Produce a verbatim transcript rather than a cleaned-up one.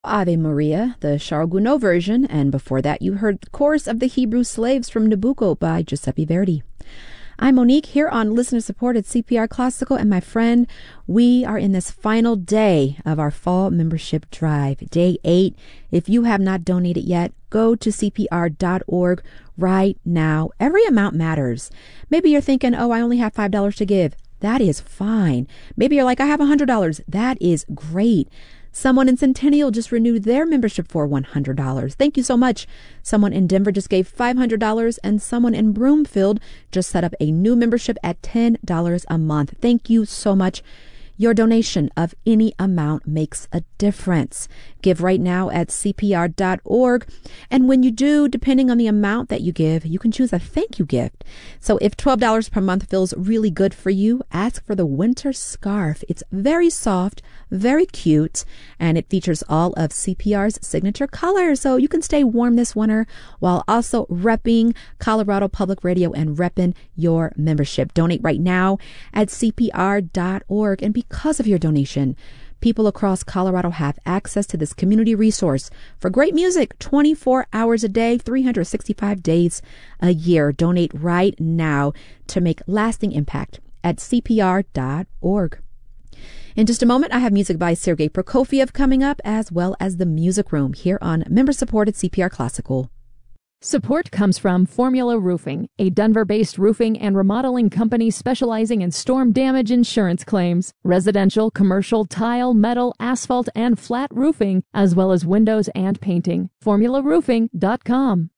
Ave Maria, the Charles Gounod version, and before that you heard the chorus of the Hebrew Slaves from Nabucco by Giuseppe Verdi. I'm Monique here on listener-supported C P R Classical, and my friend, we are in this final day of our fall membership drive, day eight. If you have not donated yet, go to C P R dot org right now. Every amount matters. Maybe you're thinking, oh, I only have five dollars to give. That is fine. Maybe you're like, I have one hundred dollars. That is great. Someone in Centennial just renewed their membership for one hundred dollars. Thank you so much. Someone in Denver just gave five hundred dollars, and someone in Broomfield just set up a new membership at ten dollars a month. Thank you so much. Your donation of any amount makes a difference. Give right now at C P R dot org. And when you do, depending on the amount that you give, you can choose a thank you gift. So if twelve dollars per month feels really good for you, ask for the winter scarf. It's very soft, very cute, and it features all of C P R's signature colors. So you can stay warm this winter while also repping Colorado Public Radio and repping your membership. Donate right now at C P R dot org. And because of your donation, people across Colorado have access to this community resource for great music twenty-four hours a day, three hundred sixty-five days a year. Donate right now to make lasting impact at C P R dot org. In just a moment, I have music by Sergei Prokofiev coming up, as well as the Music Room here on member-supported C P R Classical. Support comes from Formula Roofing, a Denver-based roofing and remodeling company specializing in storm damage insurance claims, residential, commercial, tile, metal, asphalt, and flat roofing, as well as windows and painting. formula roofing dot com.